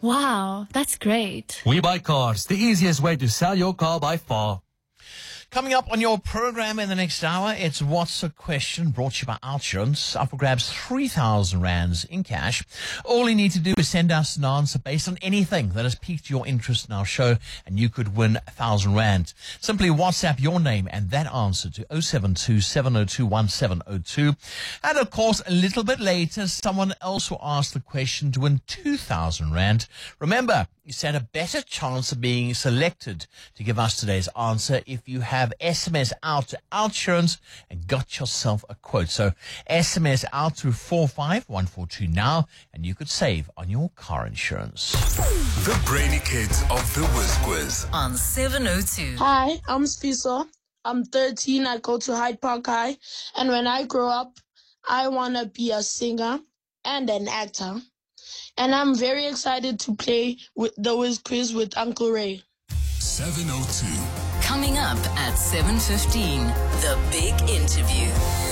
Wow, that's great. We Buy Cars, the easiest way to sell your car by far. Coming up on your program in the next hour, it's What's a Question, brought to you by Outsurance. Up for grabs 3,000 rands in cash. All you need to do is send us an answer based on anything that has piqued your interest in our show, and you could win 1,000 rand. Simply WhatsApp your name and that answer to 072 702 1702. And of course, a little bit later, someone else will ask the question to win 2,000 rand. Remember, you stand a better chance of being selected to give us today's answer if you have SMS out to Outsurance and got yourself a quote. So SMS out to 45142 now, and you could save on your car insurance. The Brainy Kids of the Whiz Quiz on 702. Hi, I'm Spiso. I'm 13. I go to Hyde Park High. And when I grow up, I want to be a singer and an actor. And I'm very excited to play with the Whiz Quiz with Uncle Ray. 702. Coming up at 7:15, the big interview.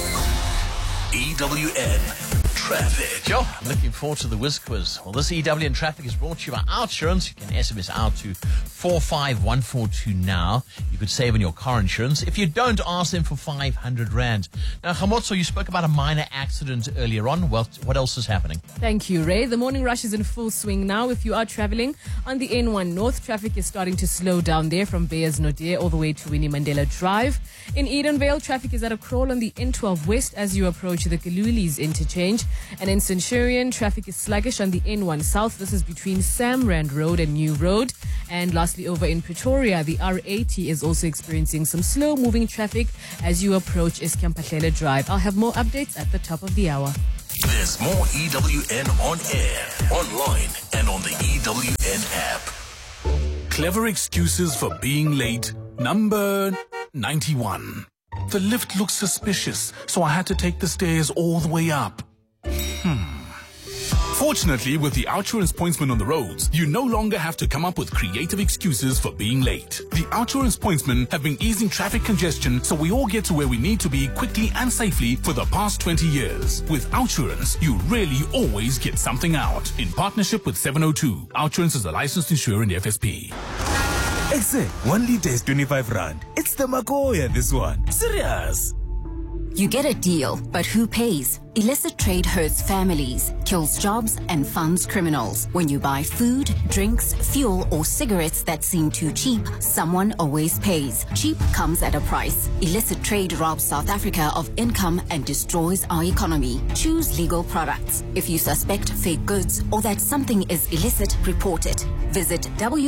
EWN Traffic. Sure, I'm looking forward to the Whiz Quiz. Well, this EWN Traffic is brought to you by Outsurance. You can SMS out to 45142 now. You could save on your car insurance. If you don't, ask them for 500 rand. Now, Khamotso, you spoke about a minor accident earlier on. Well, what else is happening? Thank you, Ray. The morning rush is in full swing now. If you are traveling on the N1 North, traffic is starting to slow down there from Beyers Naudé all the way to Winnie Mandela Drive. In Edenvale, traffic is at a crawl on the N12 West as you approach the Kalulis interchange. And in Centurion, traffic is sluggish on the N1 South. This is between Sam Rand Road and New Road. And lastly, over in Pretoria, the R80 is also experiencing some slow-moving traffic as you approach Eskamphahlela Drive. I'll have more updates at the top of the hour. There's more EWN on air, online, and on the EWN app. Clever excuses for being late. Number 91. The lift looks suspicious, so I had to take the stairs all the way up. Fortunately, with the Outsurance pointsman on the roads, you no longer have to come up with creative excuses for being late. The Outsurance pointsmen have been easing traffic congestion so we all get to where we need to be quickly and safely for the past 20 years. With Outsurance, you really always get something out. In partnership with 702, Outsurance is a licensed insurer in the FSP. It's it. 1 liter is 25 rand. It's the Magoya, this one. Serious. You get a deal, but who pays? Illicit trade hurts families, kills jobs, and funds criminals. When you buy food, drinks, fuel, or cigarettes that seem too cheap, someone always pays. Cheap comes at a price. Illicit trade robs South Africa of income and destroys our economy. Choose legal products. If you suspect fake goods or that something is illicit, report it. Visit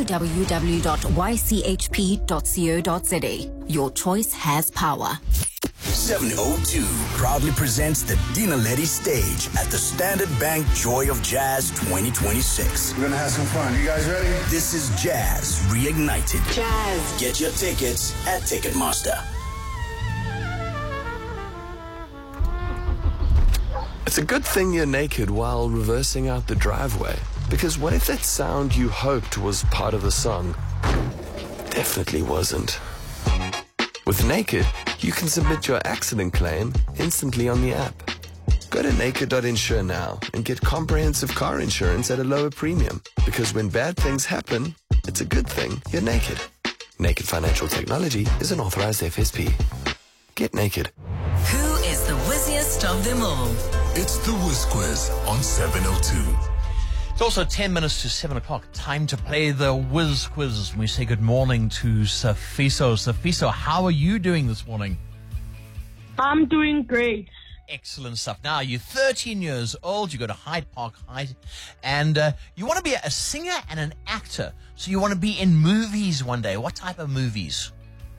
www.ychp.co.za. Your choice has power. 702 proudly presents the Dina Letty stage at the Standard Bank Joy of Jazz 2026. We're gonna have some fun. You guys ready? This is Jazz Reignited. Jazz. Get your tickets at Ticketmaster. It's a good thing you're naked while reversing out the driveway. Because what if that sound you hoped was part of the song definitely wasn't? With Naked, you can submit your accident claim instantly on the app. Go to naked.insure now and get comprehensive car insurance at a lower premium. Because when bad things happen, it's a good thing you're naked. Naked Financial Technology is an authorized FSP. Get naked. Who is the whizziest of them all? It's the Whiz Quiz on 702. It's also 10 minutes to 7 o'clock. Time to play the Whiz Quiz. We say good morning to Safiso. Safiso, how are you doing this morning? I'm doing great. Excellent stuff. Now, you're 13 years old. You go to Hyde Park High. And you want to be a singer and an actor. So you want to be in movies one day. What type of movies?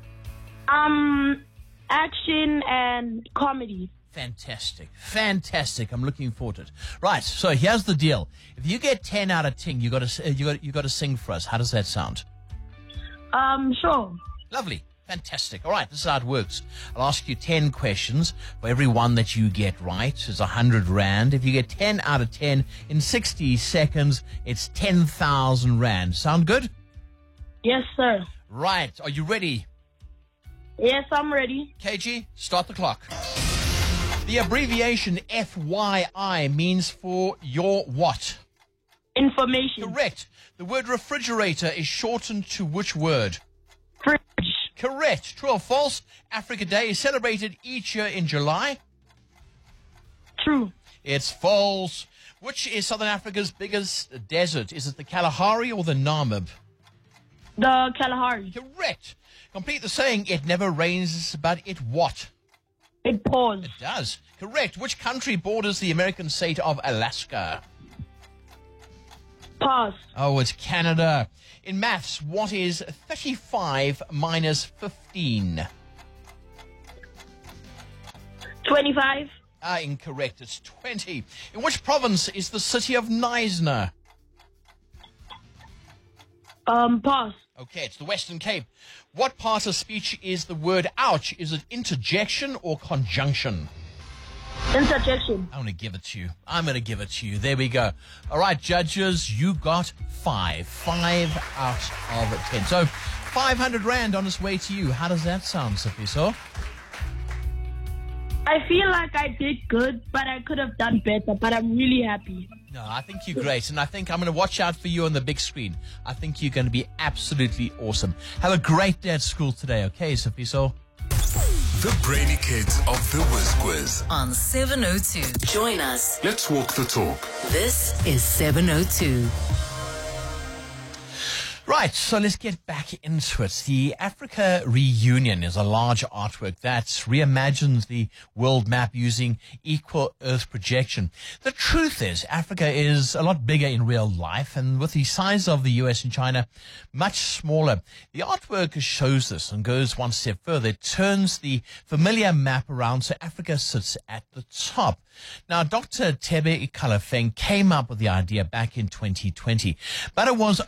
Action and comedy. Fantastic. Fantastic. I'm looking forward to it. Right. So here's the deal. If you get 10 out of 10, you got to sing for us. How does that sound? Sure. Lovely. Fantastic. All right. This is how it works. I'll ask you 10 questions. For every one that you get right, it's 100 rand. If you get 10 out of 10 in 60 seconds, it's 10,000 rand. Sound good? Yes, sir. Right. Are you ready? Yes, I'm ready. KG, start the clock. The abbreviation FYI means for your what? Information. Correct. The word refrigerator is shortened to which word? Fridge. Correct. True or false? Africa Day is celebrated each year in July. True. It's false. Which is Southern Africa's biggest desert? Is it the Kalahari or the Namib? The Kalahari. Correct. Complete the saying, it never rains, but it what? It pours. It does. Correct. Which country borders the American state of Alaska? Pass. Oh, it's Canada. In maths, what is 35 minus 15? 25. Incorrect. It's 20. In which province is the city of Knysna? Pass. Okay, it's the Western Cape. What part of speech is the word ouch? Is it interjection or conjunction? Interjection. I'm going to give it to you. I'm going to give it to you. There we go. All right, judges, you got 5. 5 out of 10. So, 500 Rand on its way to you. How does that sound, Sifiso? I feel like I did good, but I could have done better, but I'm really happy. No, I think you're great, and I think I'm going to watch out for you on the big screen. I think you're going to be absolutely awesome. Have a great day at school today, okay, Sifiso? The brainy kids of the Whiz Quiz. On 702. Join us. Let's walk the talk. This is 702. Right, so let's get back into it. The Africa Reunion is a large artwork that reimagines the world map using equal Earth projection. The truth is, Africa is a lot bigger in real life, and with the size of the US and China much smaller. The artwork shows this and goes one step further. It turns the familiar map around so Africa sits at the top. Now, Dr. Tebe Ikalafeng came up with the idea back in 2020, but it was